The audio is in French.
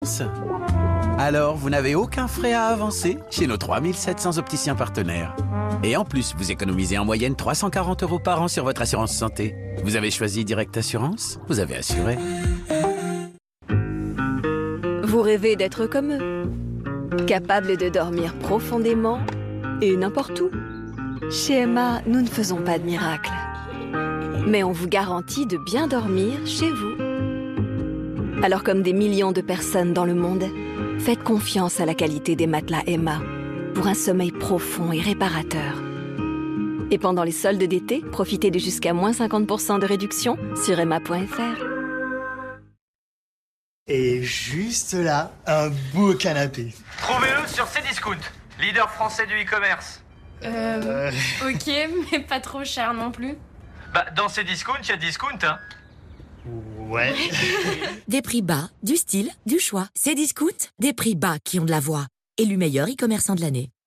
Alors, vous n'avez aucun frais à avancer chez nos 3700 opticiens partenaires. Et en plus, vous économisez en moyenne 340 € par an sur votre assurance santé. Vous avez choisi Direct Assurance, vous avez assuré. Vous rêvez d'être comme eux, capable de dormir profondément et n'importe où. Chez Emma, nous ne faisons pas de miracles, mais on vous garantit de bien dormir chez vous. Alors comme des millions de personnes dans le monde, faites confiance à la qualité des matelas Emma pour un sommeil profond et réparateur. Et pendant les soldes d'été, profitez de jusqu'à moins 50% de réduction sur emma.fr. Et juste là, un beau canapé. Trouvez-le sur Cdiscount, leader français du e-commerce. Ok, mais pas trop cher non plus. Bah, dans Cdiscount, il y a discount, hein. Ouais. Des prix bas, du style, du choix. Cdiscount, des prix bas qui ont de la voix. Élu meilleur e-commerçant de l'année.